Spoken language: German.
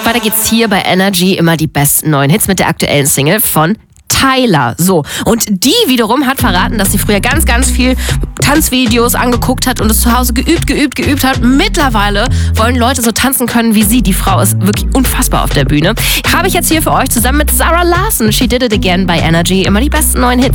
Weiter geht's hier bei Energy, immer die besten neuen Hits mit der aktuellen Single von Tyler. So, und die wiederum hat verraten, dass sie früher ganz, ganz viel Tanzvideos angeguckt hat und es zu Hause geübt hat. Mittlerweile wollen Leute so tanzen können wie sie. Die Frau ist wirklich unfassbar auf der Bühne. Habe ich jetzt hier für euch zusammen mit Zara Larsson. She Did It Again bei Energy. Immer die besten neuen Hits.